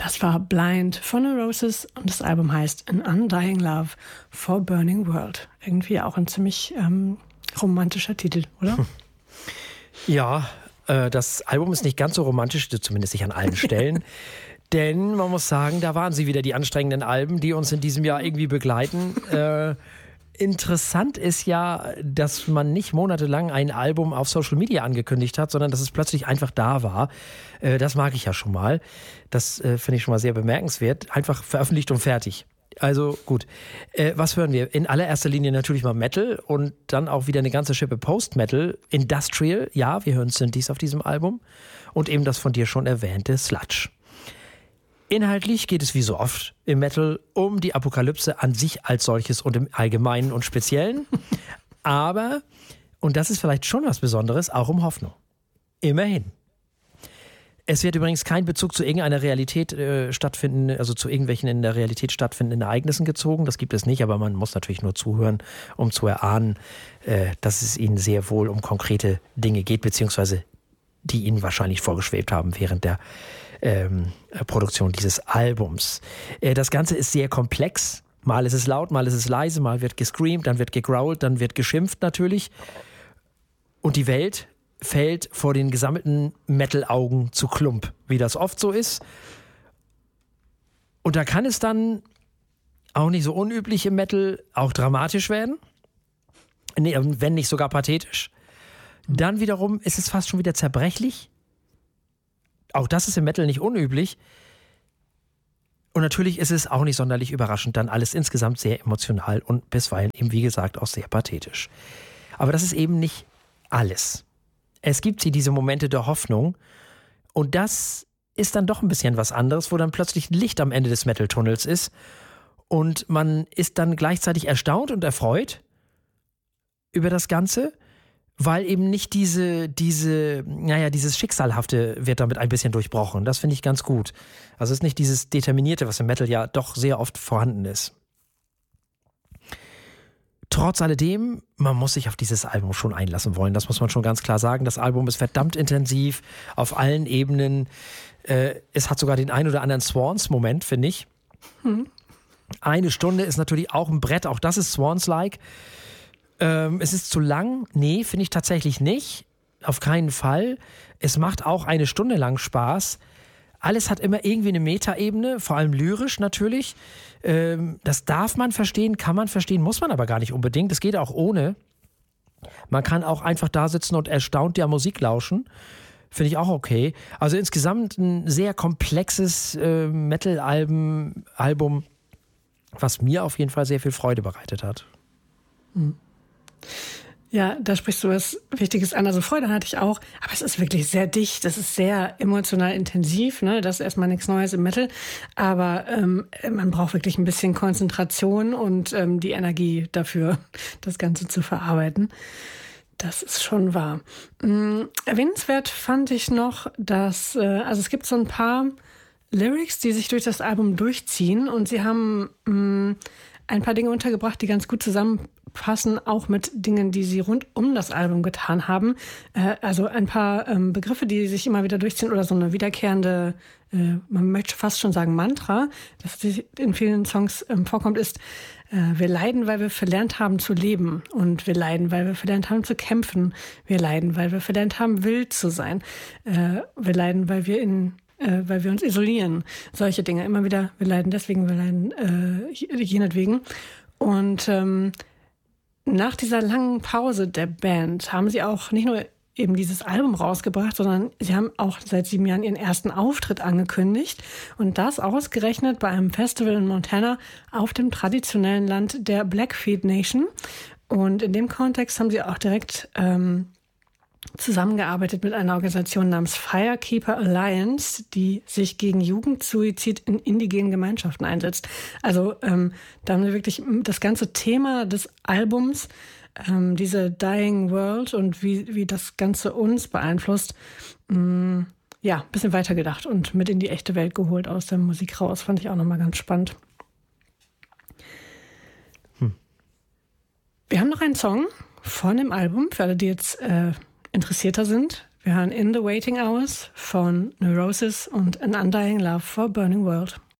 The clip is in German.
Das war Blind von The Roses und das Album heißt An Undying Love for Burning World. Irgendwie auch ein ziemlich romantischer Titel, oder? Ja, das Album ist nicht ganz so romantisch, zumindest nicht an allen Stellen. Denn man muss sagen, da waren sie wieder, die anstrengenden Alben, die uns in diesem Jahr irgendwie begleiten. Interessant ist ja, dass man nicht monatelang ein Album auf Social Media angekündigt hat, sondern dass es plötzlich einfach da war. Das mag ich ja schon mal. Das finde ich schon mal sehr bemerkenswert. Einfach veröffentlicht und fertig. Also gut. Was hören wir? In allererster Linie natürlich mal Metal und dann auch wieder eine ganze Schippe Post-Metal. Industrial, ja, wir hören Synthes auf diesem Album. Und eben das von dir schon erwähnte Sludge. Inhaltlich geht es wie so oft im Metal um die Apokalypse an sich als solches und im Allgemeinen und Speziellen. Aber, und das ist vielleicht schon was Besonderes, auch um Hoffnung. Immerhin. Es wird übrigens kein Bezug zu irgendeiner Realität stattfinden, also zu irgendwelchen in der Realität stattfindenden Ereignissen gezogen. Das gibt es nicht, aber man muss natürlich nur zuhören, um zu erahnen, dass es ihnen sehr wohl um konkrete Dinge geht, beziehungsweise die ihnen wahrscheinlich vorgeschwebt haben während der Produktion dieses Albums. Das Ganze ist sehr komplex. Mal ist es laut, mal ist es leise, mal wird gescreamt, dann wird gegrowlt, dann wird geschimpft natürlich. Und die Welt fällt vor den gesammelten Metal-Augen zu Klump, wie das oft so ist. Und da kann es dann auch nicht so unüblich im Metal auch dramatisch werden. Nee, wenn nicht sogar pathetisch. Dann wiederum ist es fast schon wieder zerbrechlich. Auch das ist im Metal nicht unüblich. Und natürlich ist es auch nicht sonderlich überraschend, dann alles insgesamt sehr emotional und bisweilen eben, wie gesagt, auch sehr pathetisch. Aber das ist eben nicht alles. Es gibt diese Momente der Hoffnung und das ist dann doch ein bisschen was anderes, wo dann plötzlich Licht am Ende des Metal-Tunnels ist und man ist dann gleichzeitig erstaunt und erfreut über das Ganze, weil eben nicht dieses Schicksalhafte wird damit ein bisschen durchbrochen. Das finde ich ganz gut. Also es ist nicht dieses Determinierte, was im Metal ja doch sehr oft vorhanden ist. Trotz alledem, man muss sich auf dieses Album schon einlassen wollen. Das muss man schon ganz klar sagen. Das Album ist verdammt intensiv auf allen Ebenen. Es hat sogar den ein oder anderen Swans-Moment, finde ich. Eine Stunde ist natürlich auch ein Brett. Auch das ist Swans-like. Es ist zu lang? Nee, finde ich tatsächlich nicht. Auf keinen Fall. Es macht auch eine Stunde lang Spaß. Alles hat immer irgendwie eine Metaebene, vor allem lyrisch natürlich. Das darf man verstehen, kann man verstehen, muss man aber gar nicht unbedingt. Das geht auch ohne. Man kann auch einfach da sitzen und erstaunt der Musik lauschen. Finde ich auch okay. Also insgesamt ein sehr komplexes Metal-Album, was mir auf jeden Fall sehr viel Freude bereitet hat. Ja, da sprichst du was Wichtiges an. Also Freude hatte ich auch, aber es ist wirklich sehr dicht, es ist sehr emotional intensiv, ne? Das ist erstmal nichts Neues im Metal, aber man braucht wirklich ein bisschen Konzentration und die Energie dafür, das Ganze zu verarbeiten. Das ist schon wahr. Erwähnenswert fand ich noch, dass, also es gibt so ein paar Lyrics, die sich durch das Album durchziehen und sie haben ein paar Dinge untergebracht, die ganz gut zusammenpassen, auch mit Dingen, die sie rund um das Album getan haben. Also ein paar Begriffe, die sich immer wieder durchziehen oder so eine wiederkehrende, man möchte fast schon sagen Mantra, das in vielen Songs vorkommt, ist, wir leiden, weil wir verlernt haben zu leben und wir leiden, weil wir verlernt haben zu kämpfen. Wir leiden, weil wir verlernt haben, wild zu sein. Wir leiden, weil wir uns isolieren. Solche Dinge. Immer wieder, wir leiden deswegen, wir leiden jenetwegen. Und nach dieser langen Pause der Band haben sie auch nicht nur eben dieses Album rausgebracht, sondern sie haben auch seit 7 Jahren ihren ersten Auftritt angekündigt. Und das ausgerechnet bei einem Festival in Montana auf dem traditionellen Land der Blackfeet Nation. Und in dem Kontext haben sie auch direkt zusammengearbeitet mit einer Organisation namens Firekeeper Alliance, die sich gegen Jugendsuizid in indigenen Gemeinschaften einsetzt. Also da haben wir wirklich das ganze Thema des Albums, diese Dying World und wie das Ganze uns beeinflusst, ein bisschen weitergedacht und mit in die echte Welt geholt aus der Musik raus. Fand ich auch nochmal ganz spannend. Wir haben noch einen Song von dem Album, für alle, die jetzt interessierter sind. Wir hören In the Waiting Hours von Neurosis und An Undying Love for a Burning World.